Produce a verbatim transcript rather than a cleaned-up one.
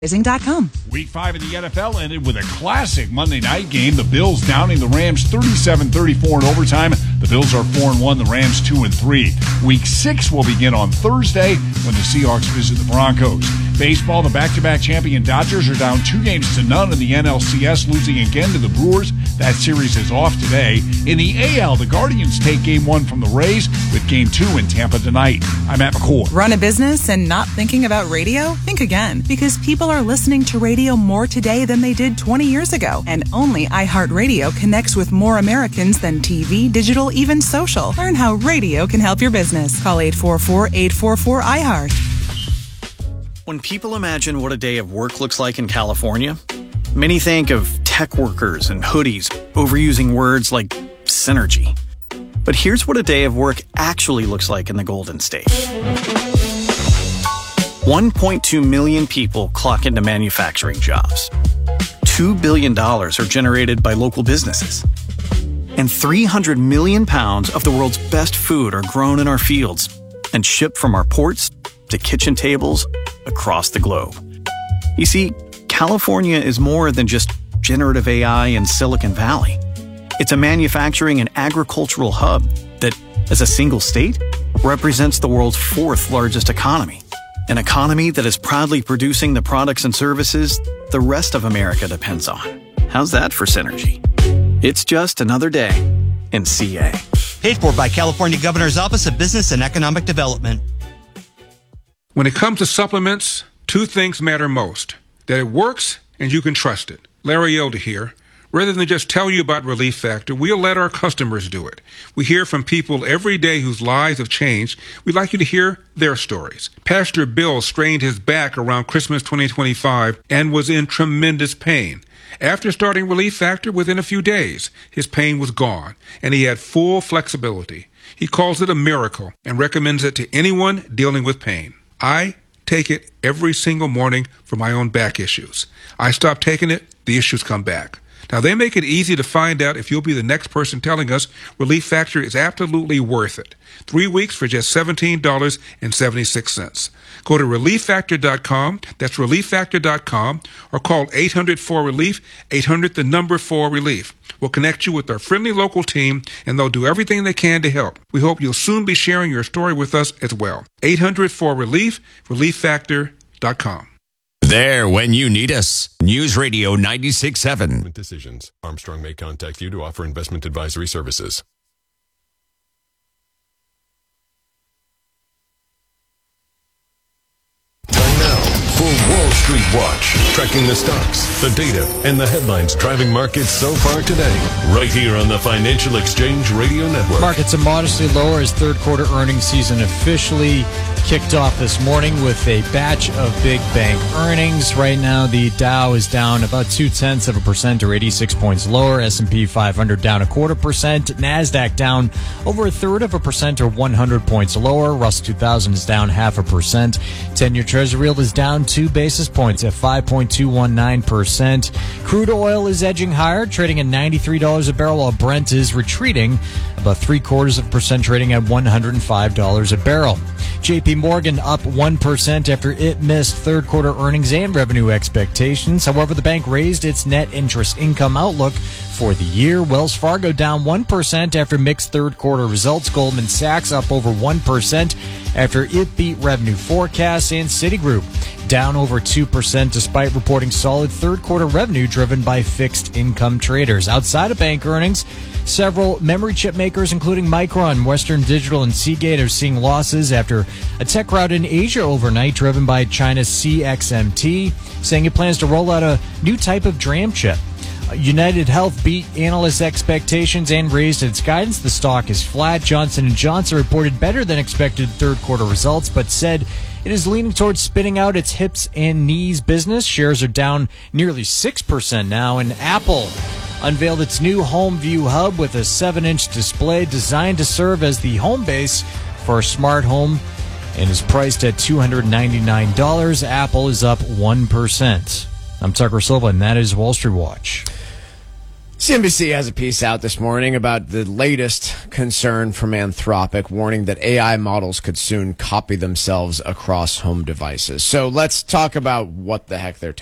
dot com. Week five of the N F L ended with a classic Monday night game. The Bills downing the Rams thirty-seven thirty-four in overtime. The Bills are four and one, the Rams two and three. Week six will begin on Thursday when the Seahawks visit the Broncos. Baseball, the back-to-back champion Dodgers are down two games to none in the N L C S, losing again to the Brewers. That series is off today. In the A L, the Guardians take game one from the Rays with game two in Tampa tonight. I'm Matt McCoy. Run a business and not thinking about radio? Think again, because people are listening to radio more today than they did twenty years ago. And only iHeartRadio connects with more Americans than T V, digital, even social. Learn how radio can help your business. Call eight four four, eight four four, I heart. When people imagine what a day of work looks like in California, many think of tech workers and hoodies, overusing words like synergy. But here's what a day of work actually looks like in the Golden State. one point two million people clock into manufacturing jobs. two billion dollars are generated by local businesses. And three hundred million pounds of the world's best food are grown in our fields and shipped from our ports to kitchen tables across the globe. You see, California is more than just generative A I and Silicon Valley. It's a manufacturing and agricultural hub that, as a single state, represents the world's fourth largest economy. An economy that is proudly producing the products and services the rest of America depends on. How's that for synergy? It's just another day in C A. Paid for by California Governor's Office of Business and Economic Development. When it comes to supplements, two things matter most: that it works and you can trust it. Larry Elder here. Rather than just tell you about Relief Factor, we'll let our customers do it. We hear from people every day whose lives have changed. We'd like you to hear their stories. Pastor Bill strained his back around Christmas twenty twenty-five and was in tremendous pain. After starting Relief Factor, within a few days, his pain was gone, and he had full flexibility. He calls it a miracle and recommends it to anyone dealing with pain. I take it every single morning for my own back issues. I stop taking it, the issues come back. Now, they make it easy to find out if you'll be the next person telling us Relief Factor is absolutely worth it. Three weeks for just seventeen dollars and seventy-six cents. Go to relief factor dot com, that's relief factor dot com, or call eight hundred four relief, eight hundred the number four relief. We'll connect you with our friendly local team, and they'll do everything they can to help. We hope you'll soon be sharing your story with us as well. eight hundred four relief, relief factor dot com. There when you need us. News Radio ninety-six point seven. Decisions. Armstrong may contact you to offer investment advisory services. Time now for Wall Street Watch. Tracking the stocks, the data, and the headlines driving markets so far today. Right here on the Financial Exchange Radio Network. Markets are modestly lower as third quarter earnings season officially kicked off this morning with a batch of big bank earnings. Right now, the Dow is down about two-tenths of a percent or eighty-six points lower. S and P five hundred down a quarter percent. NASDAQ down over a third of a percent or one hundred points lower. Russell two thousand is down half a percent. ten-year Treasury yield is down two basis points at five point two one nine percent. Crude oil is edging higher, trading at ninety-three dollars a barrel, while Brent is retreating about three-quarters of a percent, trading at one hundred five dollars a barrel. J P Morgan up one percent after it missed third quarter earnings and revenue expectations. However, the bank raised its net interest income outlook for the year. Wells Fargo down one percent after mixed third quarter results. Goldman Sachs up over one percent after it beat revenue forecasts. And Citigroup down over two percent despite reporting solid third quarter revenue driven by fixed income traders. Outside of bank earnings, several memory chip makers, including Micron, Western Digital, and Seagate, are seeing losses after a tech rout in Asia overnight driven by China's C X M T, saying it plans to roll out a new type of DRAM chip. United Health beat analyst expectations and raised its guidance. The stock is flat. Johnson and Johnson reported better than expected third quarter results, but said it is leaning towards spinning out its hips and knees business. Shares are down nearly six percent now, and Apple unveiled its new HomeView Hub with a seven-inch display designed to serve as the home base for a smart home and is priced at two hundred ninety-nine dollars. Apple is up one percent. I'm Tucker Silva, and that is Wall Street Watch. C N B C has a piece out this morning about the latest concern from Anthropic, warning that A I models could soon copy themselves across home devices. So let's talk about what the heck they're